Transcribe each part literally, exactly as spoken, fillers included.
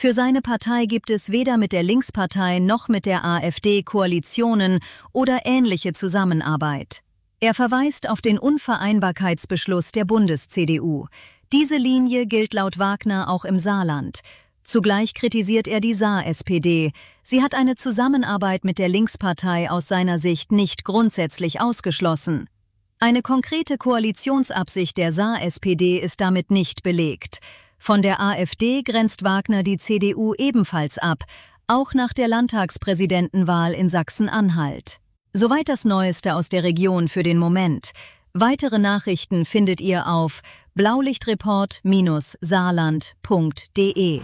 Für seine Partei gibt es weder mit der Linkspartei noch mit der AfD Koalitionen oder ähnliche Zusammenarbeit. Er verweist auf den Unvereinbarkeitsbeschluss der Bundes-C D U. Diese Linie gilt laut Wagner auch im Saarland. Zugleich kritisiert er die Saar-S P D. Sie hat eine Zusammenarbeit mit der Linkspartei aus seiner Sicht nicht grundsätzlich ausgeschlossen. Eine konkrete Koalitionsabsicht der Saar-S P D ist damit nicht belegt. Von der AfD grenzt Wagner die C D U ebenfalls ab, auch nach der Landtagspräsidentenwahl in Sachsen-Anhalt. Soweit das Neueste aus der Region für den Moment. Weitere Nachrichten findet ihr auf blaulichtreport Bindestrich saarland Punkt de.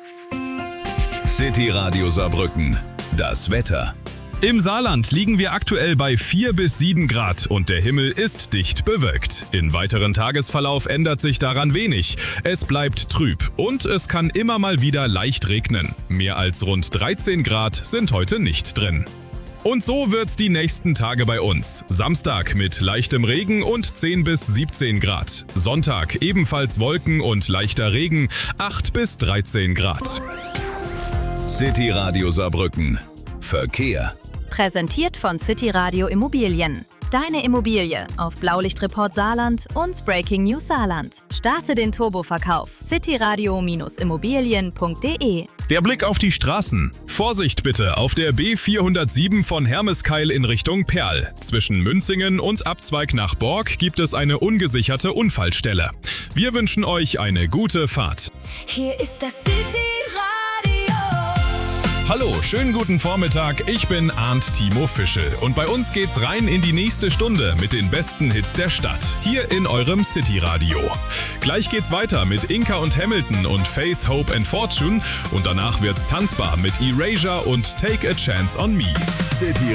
City Radio Saarbrücken. Das Wetter. Im Saarland liegen wir aktuell bei vier bis sieben Grad und der Himmel ist dicht bewölkt. Im weiteren Tagesverlauf ändert sich daran wenig. Es bleibt trüb und es kann immer mal wieder leicht regnen. Mehr als rund dreizehn Grad sind heute nicht drin. Und so wird's die nächsten Tage bei uns. Samstag mit leichtem Regen und zehn bis siebzehn Grad. Sonntag ebenfalls Wolken und leichter Regen, acht bis dreizehn Grad. City Radio Saarbrücken. Verkehr. Präsentiert von City Radio Immobilien. Deine Immobilie auf Blaulichtreport Saarland und Breaking News Saarland. Starte den Turboverkauf. cityradio Immobilien Punkt de. Der Blick auf die Straßen. Vorsicht bitte auf der B vierhundertsieben von Hermeskeil in Richtung Perl. Zwischen Münzingen und Abzweig nach Borg gibt es eine ungesicherte Unfallstelle. Wir wünschen euch eine gute Fahrt. Hier ist das City Radio. Hallo, schönen guten Vormittag, ich bin Arndt Timo Fischel und bei uns geht's rein in die nächste Stunde mit den besten Hits der Stadt, hier in eurem City Radio. Gleich geht's weiter mit Inka und Hamilton und Faith, Hope and Fortune und danach wird's tanzbar mit Erasure und Take a Chance on Me. City